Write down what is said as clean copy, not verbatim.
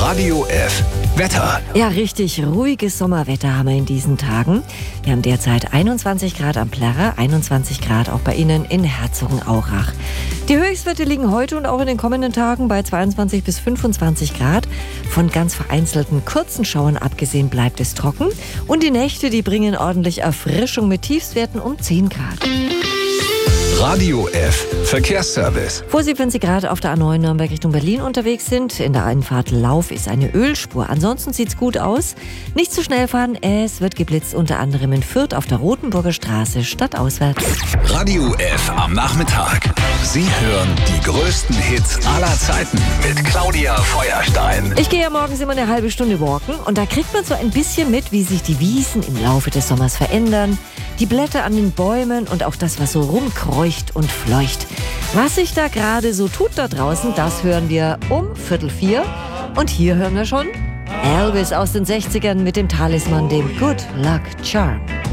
Radio F. Wetter. Ja, richtig ruhiges Sommerwetter haben wir in diesen Tagen. Wir haben derzeit 21 Grad am Plärrer, 21 Grad auch bei Ihnen in Herzogenaurach. Die Höchstwerte liegen heute und auch in den kommenden Tagen bei 22 bis 25 Grad. Von ganz vereinzelten kurzen Schauern abgesehen bleibt es trocken. Und die Nächte, die bringen ordentlich Erfrischung mit Tiefstwerten um 10 Grad. Radio F. Verkehrsservice. Vorsicht, wenn Sie gerade auf der A9 Nürnberg Richtung Berlin unterwegs sind. In der Einfahrt Lauf ist eine Ölspur. Ansonsten sieht's gut aus. Nicht zu schnell fahren, es wird geblitzt, unter anderem in Fürth auf der Rotenburger Straße stadtauswärts. Radio F am Nachmittag. Sie hören die größten Hits aller Zeiten mit Claudia Feuerstein. Ich gehe ja morgens immer eine halbe Stunde walken und da kriegt man so ein bisschen mit, wie sich die Wiesen im Laufe des Sommers verändern. Die Blätter an den Bäumen und auch das, was so rumkreucht und fleucht. Was sich da gerade so tut da draußen, das hören wir um 3:45. Und hier hören wir schon Elvis aus den 60ern mit dem Talisman, dem Good Luck Charm.